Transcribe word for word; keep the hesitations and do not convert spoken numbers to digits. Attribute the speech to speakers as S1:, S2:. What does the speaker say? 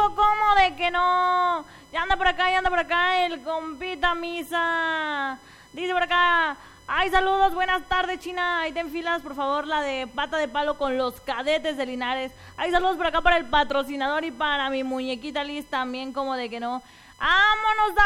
S1: hijo, ¿cómo de que no? Ya anda por acá, ya anda por acá el compita Misa. Dice por acá, ay, saludos, buenas tardes, China. Ahí te enfilas, por favor, la de pata de palo con los cadetes de Linares. Ay, saludos por acá para el patrocinador y para mi muñequita Liz también, como de que no. ¡Vámonos!